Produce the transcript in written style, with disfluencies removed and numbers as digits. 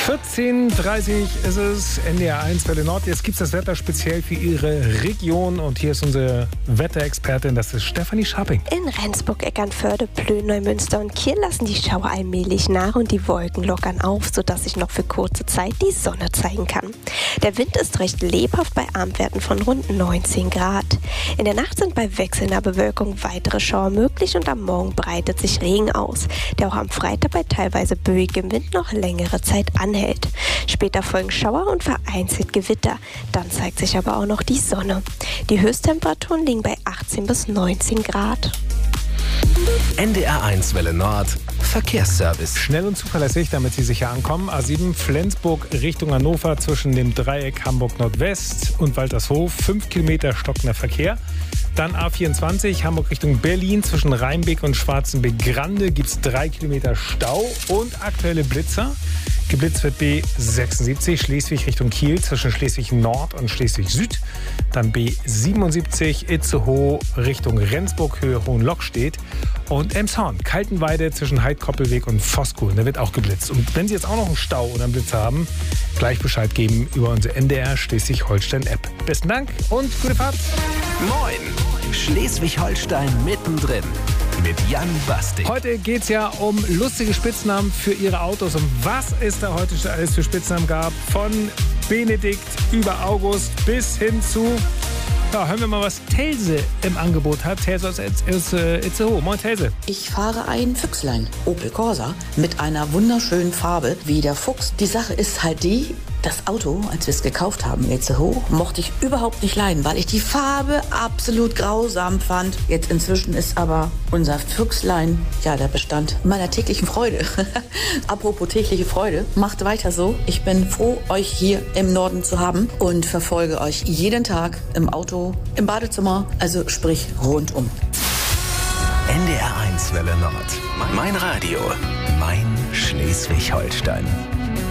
14:30 ist es, NDR 1 Welle Nord. Jetzt gibt es das Wetter speziell für Ihre Region. Und hier ist unsere Wetterexpertin, das ist Stefanie Schapping. In Rendsburg, Eckernförde, Plön, Neumünster und Kiel lassen die Schauer allmählich nach und die Wolken lockern auf, sodass sich noch für kurze Zeit die Sonne zeigen kann. Der Wind ist recht lebhaft bei Abendwerten von rund 19 Grad. In der Nacht sind bei wechselnder Bewölkung weitere Schauer möglich und am Morgen breitet sich Regen aus, der auch am Freitag bei teilweise böigem Wind noch längere Zeit anhält. Später folgen Schauer und vereinzelt Gewitter. Dann zeigt sich aber auch noch die Sonne. Die Höchsttemperaturen liegen bei 18 bis 19 Grad. NDR 1 Welle Nord Verkehrsservice. Schnell und zuverlässig, damit Sie sicher ankommen. A7 Flensburg Richtung Hannover zwischen dem Dreieck Hamburg Nordwest und Waltershof. 5 Kilometer stockender Verkehr. Dann A24 Hamburg Richtung Berlin zwischen Rheinbeck und Schwarzenbeck-Grande gibt es 3 Kilometer Stau und aktuelle Blitzer. Geblitzt wird B76 Schleswig Richtung Kiel zwischen Schleswig Nord und Schleswig Süd. Dann B77 Itzehoe Richtung Rendsburg Höhe Hohenlockstedt. Und Elmshorn, Kaltenweide zwischen Heidkoppelweg und Voskuhl. Da wird auch geblitzt. Und wenn Sie jetzt auch noch einen Stau oder einen Blitzer haben, gleich Bescheid geben über unsere NDR Schleswig-Holstein-App. Besten Dank und gute Fahrt. Moin, Schleswig-Holstein mittendrin mit Jan Bastik. Heute geht es ja um lustige Spitznamen für Ihre Autos. Und was es da heute schon alles für Spitznamen gab, von Benedikt über August bis hin zu... Ja, hören wir mal, was Telse im Angebot hat. Telse aus Itzehoe. Moin, Telse. Ich fahre ein Füchslein, Opel Corsa, mit einer wunderschönen Farbe wie der Fuchs. Die Sache ist halt die, das Auto, als wir es gekauft haben in Itzehoe, mochte ich überhaupt nicht leiden, weil ich die Farbe absolut grausam fand. Jetzt inzwischen ist aber unser Füchslein, ja, der Bestand meiner täglichen Freude. Apropos tägliche Freude, macht weiter so. Ich bin froh, euch hier im Norden zu haben und verfolge euch jeden Tag im Auto, im Badezimmer, also sprich rundum. NDR 1 Welle Nord. Mein Radio, mein Schleswig-Holstein.